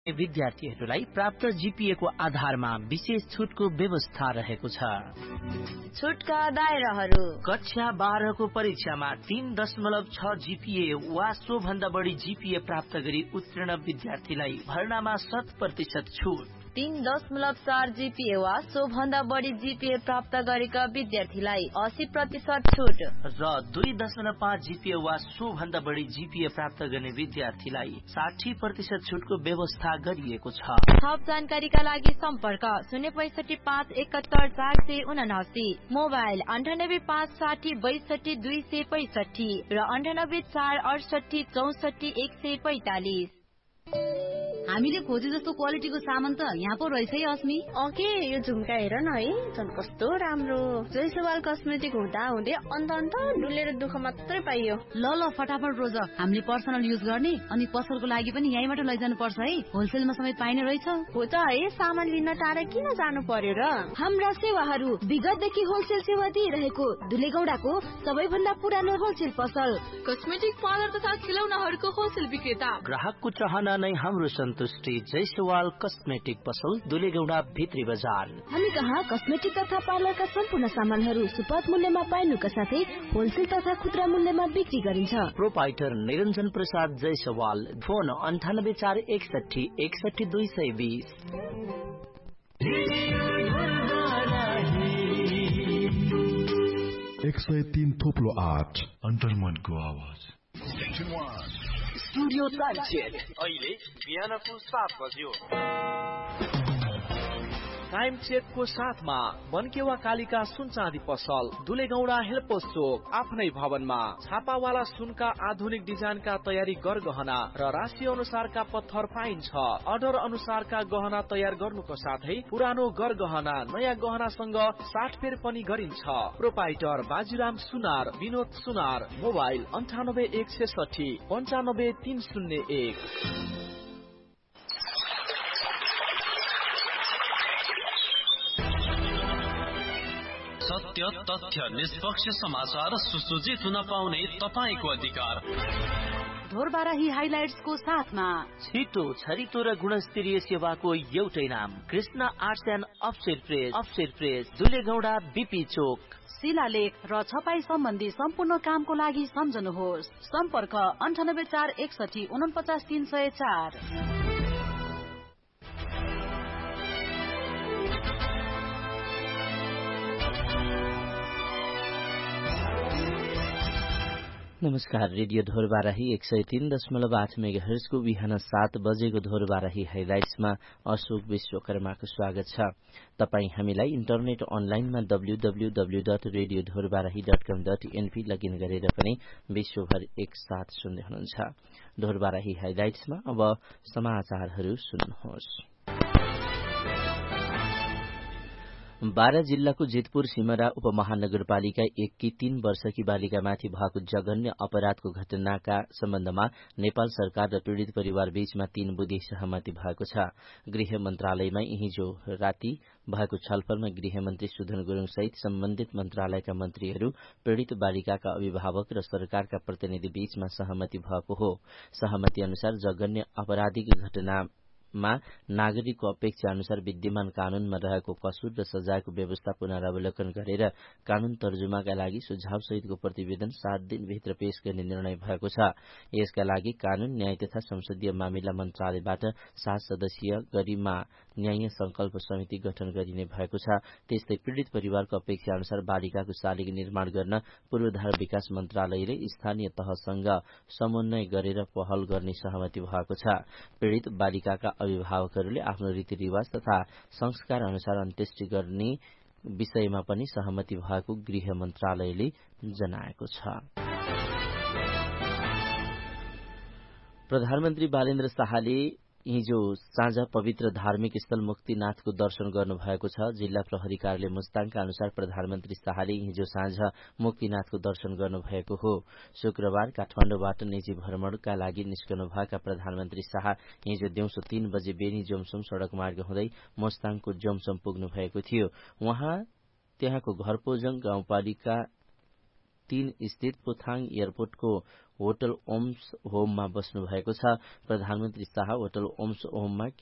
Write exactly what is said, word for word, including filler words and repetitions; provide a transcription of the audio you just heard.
विद्यार्थीहरूलाई प्राप्त जीपीए को आधारमा विशेष छुटको व्यवस्था रहेको छ। छुटका दायराहरू कक्षा बाह्र को परीक्षामा तीन दशमलव छ जीपीए वा सो भन्दा बढी जीपीए प्राप्त गरी उत्तीर्ण विद्यार्थीलाई भर्नामा शत प्रतिशत छुट। तीन दशमलव चार जीपीए वा सो भन्दा बढी जीपीए प्राप्त गरेका विद्यार्थीलाई अस्सी प्रतिशत छुट र दुई दशमलव पाँच जीपीए वा सो भन्दा बढी जीपीए प्राप्त गर्ने विद्यार्थीलाई साठी प्रतिशत छुटको व्यवस्था गरिएको छ। थप जानकारीका लागि सम्पर्क शून्य पैसठी पाँच एकहत्तर चार सय उनासी, मोबाइल अन्ठानब्बे पाँच साठी बैसठी दुई सय पैसठी र अन्ठानब्बे चार अडसठी चौसठी एक सय पैतालिस। हामीले खोजे जस्तो क्वालिटीको सामान त यहाँ पो रहेछ है अस्मी। ओके, यो झुम्का हेर न है, झन् कस्तो राम्रो। जयसवाल कस्मेटिक हुँदा हुँदै अन्त अन्त डुलेर दुःख मात्रै पाइयो। ल ल फटाफट रोज, हामीले पर्सनल युज गर्ने अनि पसलको लागि पनि यहीँबाट लैजानु पर्छ है, होलसेलमा समेत पाइने रहेछ। हो त है, सामान लिन टाढा किन जानु पर्यो र। हाम्रा सेवाहरू विगतदेखि होलसेल सेवा दिइरहेको दुलेगौडाको सबैभन्दा पुरानो होलसेल पसल, कस्मेटिक पार्लर तथा खिलौनाहरूको होलसेल विक्रेता। ग्राहकको चाहना नै हाम्रो सन्तुष्टि। जयसवाल कस्मेटिक पसल, दुलेगौडा भित्री बजार। हामी कहाँ कस्मेटिक तथा पार्लरका सम्पूर्ण सामानहरू सुपथ मूल्यमा पाइनुका साथै होलसेल तथा खुद्रा मूल्यमा बिक्री गरिन्छ। प्रोपाइटर निरञ्जन प्रसाद जयसवाल, फोन अन्ठानब्बे चार एकसठी एकसठी दुई सय बीस। एक सय तीन थोप्लो आठ अन्तर्मनको आवाज। स्टुडियो टाइम अहिले बिहानको सात बज्यो। टाइम चेकको साथमा बनकेवा कालिका सुन चाँदी पसल, दुलेगौडा हेल्पोस चोक, आफ्नै भवनमा छापावाला सुनका आधुनिक डिजाइनका तयारी गरगहना र राशि अनुसारका पत्थर पाइन्छ। अर्डर अनुसारका गहना तयार गर्नुको साथै पुरानो गरगहना नयाँ गहनासँग साटफेर पनि गरिन्छ। प्रोपाइटर बाजीराम सुनार, विनोद सुनार, मोबाइल अन्ठानब्बे एक छेसठी पन्चानब्बे तीन शून्य एक। सत्य, तथ्य, निष्पक्ष समाचार सुसज्जित हुन पाउने तपाईको अधिकार। ढोरबाराही हाइलाइट्सको साथमा छिटो, छरितो र गुणस्तरीय सेवाको एउटै नाम, Krishna arts and offset press. Offset press, दुलेगौडा BP चोक। शिलालेख र छपाई सम्बन्धी सम्पूर्ण कामको लागि सम्झनुहोस्। सम्पर्क अन्ठानब्बे चार एकसठी उनपचास तीन सय चार। नमस्कार, रेडियो ढोरबाराही एक सय तीन दशमलव आठ मेगा हर्जको बिहान सात बजेको ढोरबाराही हाइलाइट्समा अशोक विश्वकर्माको स्वागत छ। तपाई हामीलाई इन्टरनेट अनलाइनमा W W W dot radio Dhorbarahi dot कम डट एनपी लगइन गरेर पनि विश्वभर एकसाथ सुन्दै हुनुहुन्छ। ढोरबाराही हाइलाइट्समा अब समाचारहरू सुन्नुहोस्। बारा जिल्लाको जितपुर सिमरा उपमहानगरपालिका एककी तीन वर्षकी बालिकामाथि भएको जघन्य अपराधको घटनाका सम्बन्धमा नेपाल सरकार र पीड़ित परिवार बीचमा तीन बुँदे सहमति भएको छ। गृह मन्त्रालयमा हिजो राति भएको छलफलमा गृहमन्त्री सुधन गुरूङ सहित सम्बन्धित मन्त्रालयका मन्त्रीहरू, पीड़ित बालिकाका अभिभावक र सरकारका प्रतिनिधि बीचमा सहमति भएको हो। सहमति अनुसार जघन्य आपराधिक घटना मा नागरिकको अपेक्षा अनुसार विद्यमान कानूनमा रहेको कसुर र सजायको व्यवस्था पुनरावलोकन गरेर कानून तर्जुमाका लागि सुझाव सहितको प्रतिवेदन सात दिनभित्र पेश गर्ने निर्णय भएको छ। यसका लागि कानून, न्याय तथा संसदीय मामिला मन्त्रालयबाट सात सदस्यीय गरिमा न्याय संकल्प समिति गठन गरिने भएको छ। त्यस्तै पीड़ित परिवारको अपेक्षा अनुसार बालिकाको शालिग निर्माण गर्न पूर्वाधार विकास मन्त्रालयले स्थानीय तहसँग समन्वय गरेर पहल गर्ने सहमति भएको छ। पीड़ित बालिकाका अभिभावकहरूले आफ्नो रीतिरिवाज तथा संस्कार अनुसार अन्त्येष्टि गर्ने विषयमा पनि सहमति भएको गृह मन्त्रालयले जनाएको छ। प्रधानमन्त्री बालेन्द्र शाहले हिजो साँझ पवित्र धार्मिक स्थल मुक्तिनाथको दर्शन गर्नुभएको छ। जिल्ला प्रहरी कार्यालय मुस्ताङका अनुसार प्रधानमन्त्री शाहले हिजो साँझ मुक्तिनाथको दर्शन गर्नुभएको हो। शुक्रबार काठमाडौँबाट निजी भ्रमणका लागि निस्कनुभएका प्रधानमन्त्री शाह हिजो दिउँसो तीन बजे बेनी जोमसोम सड़क मार्ग हुँदै मुस्ताङको जोमसोम पुग्नु भएको थियो। उहाँ त्यहाँको घरपोजङ गाउँपालिका तीन स्थित पुथाङ एयरपोर्टको होटल ओम्स होममा बस्नु भएको छ। प्रधानमन्त्री शाह होटल ओम्स होममा